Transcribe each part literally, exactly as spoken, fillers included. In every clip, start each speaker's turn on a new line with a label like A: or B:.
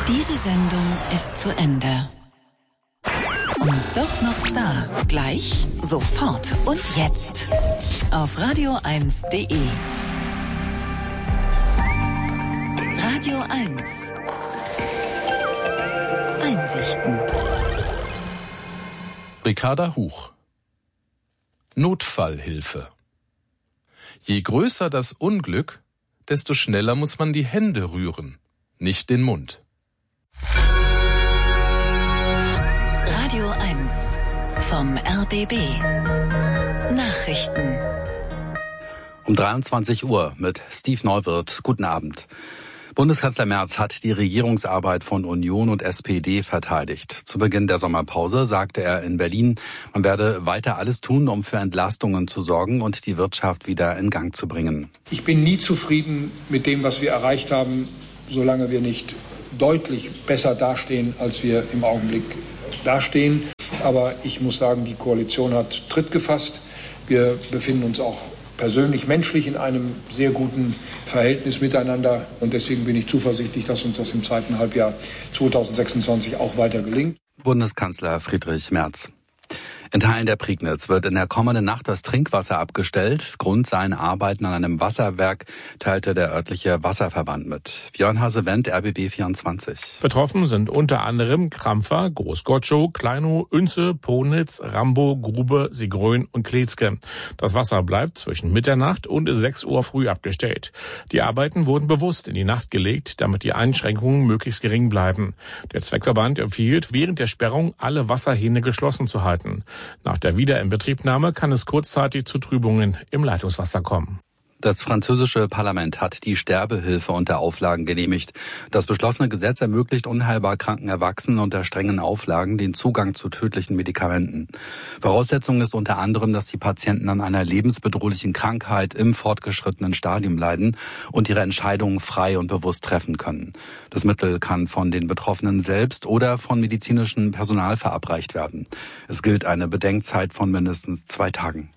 A: Diese Sendung ist zu Ende. Und doch noch da. Gleich, sofort und jetzt. Auf radio eins punkt de. Radio eins. Einsichten.
B: Ricarda Huch. Notfallhilfe. Je größer das Unglück, desto schneller muss man die Hände rühren, nicht den Mund.
A: Radio eins vom R B B. Nachrichten.
C: Um dreiundzwanzig Uhr mit Steve Neuwirth. Guten Abend. Bundeskanzler Merz hat die Regierungsarbeit von Union und S P D verteidigt. Zu Beginn der Sommerpause sagte er in Berlin, man werde weiter alles tun, um für Entlastungen zu sorgen und die Wirtschaft wieder in Gang zu bringen.
D: Ich bin nie zufrieden mit dem, was wir erreicht haben, solange wir nicht deutlich besser dastehen, als wir im Augenblick dastehen. Aber ich muss sagen, die Koalition hat Tritt gefasst. Wir befinden uns auch persönlich, menschlich in einem sehr guten Verhältnis miteinander. Und deswegen bin ich zuversichtlich, dass uns das im zweiten Halbjahr zweitausendsechsundzwanzig auch weiter gelingt.
C: Bundeskanzler Friedrich Merz. In Teilen der Prignitz wird in der kommenden Nacht das Trinkwasser abgestellt. Grund seien Arbeiten an einem Wasserwerk, teilte der örtliche Wasserverband mit. Björn Hasewendt, R B B vierundzwanzig.
E: Betroffen sind unter anderem Krampfer, Großgotschow, Kleinow,Ünze, Ponitz, Rambo, Grube, Sigrön und Kletzke. Das Wasser bleibt zwischen Mitternacht und sechs Uhr früh abgestellt. Die Arbeiten wurden bewusst in die Nacht gelegt, damit die Einschränkungen möglichst gering bleiben. Der Zweckverband empfiehlt, während der Sperrung alle Wasserhähne geschlossen zu halten. Nach der Wiederinbetriebnahme kann es kurzzeitig zu Trübungen im Leitungswasser kommen.
C: Das französische Parlament hat die Sterbehilfe unter Auflagen genehmigt. Das beschlossene Gesetz ermöglicht unheilbar kranken Erwachsenen unter strengen Auflagen den Zugang zu tödlichen Medikamenten. Voraussetzung ist unter anderem, dass die Patienten an einer lebensbedrohlichen Krankheit im fortgeschrittenen Stadium leiden und ihre Entscheidungen frei und bewusst treffen können. Das Mittel kann von den Betroffenen selbst oder von medizinischem Personal verabreicht werden. Es gilt eine Bedenkzeit von mindestens zwei Tagen.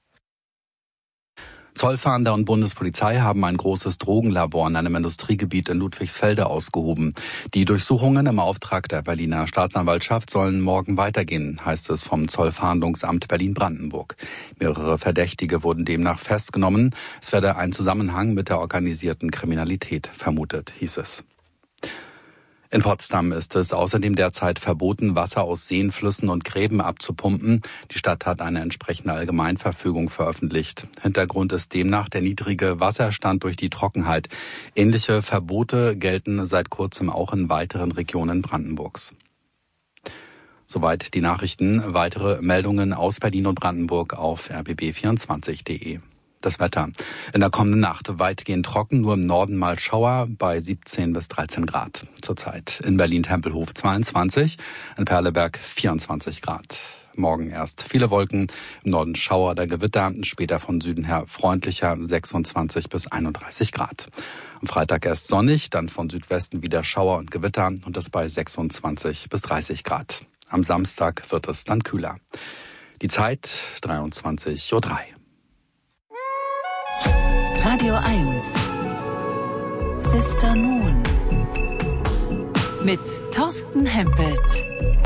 C: Zollfahnder und Bundespolizei haben ein großes Drogenlabor in einem Industriegebiet in Ludwigsfelde ausgehoben. Die Durchsuchungen im Auftrag der Berliner Staatsanwaltschaft sollen morgen weitergehen, heißt es vom Zollfahndungsamt Berlin-Brandenburg. Mehrere Verdächtige wurden demnach festgenommen. Es werde ein Zusammenhang mit der organisierten Kriminalität vermutet, hieß es. In Potsdam ist es außerdem derzeit verboten, Wasser aus Seen, Flüssen und Gräben abzupumpen. Die Stadt hat eine entsprechende Allgemeinverfügung veröffentlicht. Hintergrund ist demnach der niedrige Wasserstand durch die Trockenheit. Ähnliche Verbote gelten seit kurzem auch in weiteren Regionen Brandenburgs. Soweit die Nachrichten. Weitere Meldungen aus Berlin und Brandenburg auf r b b vierundzwanzig punkt de. Das Wetter. In der kommenden Nacht weitgehend trocken, nur im Norden mal Schauer bei siebzehn bis dreizehn Grad. Zurzeit in Berlin-Tempelhof zweiundzwanzig, in Perleberg vierundzwanzig Grad. Morgen erst viele Wolken, im Norden Schauer oder Gewitter, später von Süden her freundlicher sechsundzwanzig bis einunddreißig Grad. Am Freitag erst sonnig, dann von Südwesten wieder Schauer und Gewitter und das bei sechsundzwanzig bis dreißig Grad. Am Samstag wird es dann kühler. Die Zeit dreiundzwanzig Uhr drei.
A: Radio eins. Sister Moon. Mit Thorsten Hempelt.